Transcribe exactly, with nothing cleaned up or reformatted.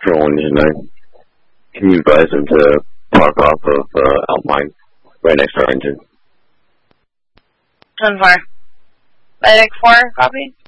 Patrol Engine nine. Can you advise him to park off of uh, Alpine, right next to our engine? ten four. Medic four, copy?